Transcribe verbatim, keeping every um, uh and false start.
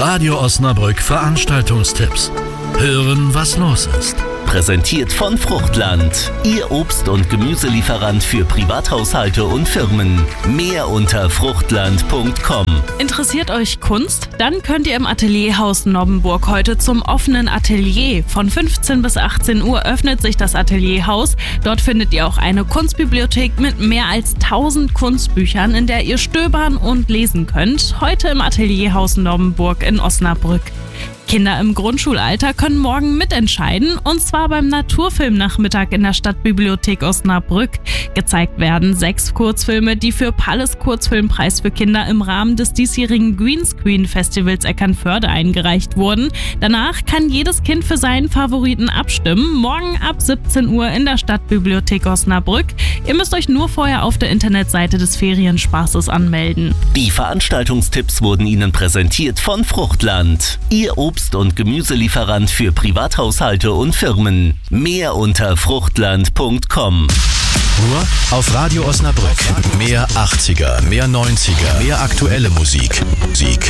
Radio Osnabrück Veranstaltungstipps. Hören, was los ist. Präsentiert von Fruchtland, Ihr Obst- und Gemüselieferant für Privathaushalte und Firmen. Mehr unter fruchtland punkt com. Interessiert euch Kunst? Dann könnt ihr im Atelierhaus Nobbenburg heute zum offenen Atelier. Von fünfzehn bis achtzehn Uhr öffnet sich das Atelierhaus. Dort findet ihr auch eine Kunstbibliothek mit mehr als tausend Kunstbüchern, in der ihr stöbern und lesen könnt. Heute im Atelierhaus Nobbenburg in Osnabrück. Kinder im Grundschulalter können morgen mitentscheiden, und zwar beim Naturfilmnachmittag in der Stadtbibliothek Osnabrück. Gezeigt werden sechs Kurzfilme, die für Palles Kurzfilmpreis für Kinder im Rahmen des diesjährigen Greenscreen Festivals Eckernförde eingereicht wurden. Danach kann jedes Kind für seinen Favoriten abstimmen. Morgen ab siebzehn Uhr in der Stadtbibliothek Osnabrück. Ihr müsst euch nur vorher auf der Internetseite des Ferienspaßes anmelden. Die Veranstaltungstipps wurden Ihnen präsentiert von Fruchtland, Ihr Obst- und Gemüselieferant für Privathaushalte und Firmen. Mehr unter fruchtland punkt com. Nur auf Radio Osnabrück. Mehr achtziger, mehr neunziger, mehr aktuelle Musik. Musik.